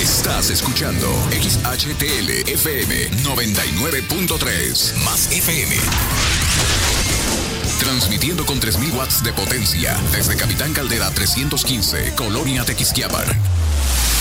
Estás escuchando XHTL FM 99.3 más FM. Transmitiendo con 3000 watts de potencia desde Capitán Caldera 315, Colonia Tequisquiapan.